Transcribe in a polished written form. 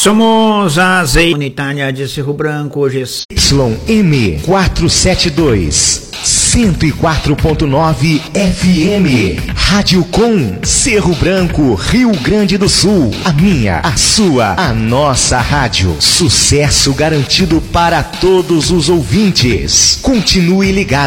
Somos a azeite unitária de Cerro Branco, hoje YM 472 104.9 FM Rádio Com Cerro Branco, Rio Grande do Sul. A minha, a sua, a nossa rádio. Sucesso garantido para todos os ouvintes. Continue ligado.